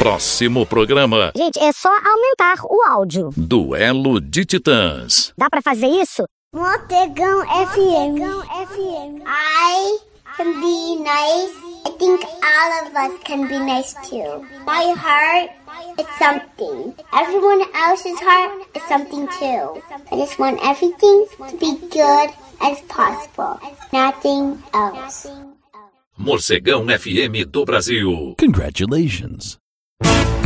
Próximo programa. Gente, é só aumentar o áudio. Duelo de Titãs. Dá pra fazer isso? Morcegão FM. I can be nice. I think all of us can be nice too. My heart is something. Everyone else's heart is something too. I just want everything to be good as possible. Nothing else. Morcegão FM do Brasil. Congratulations.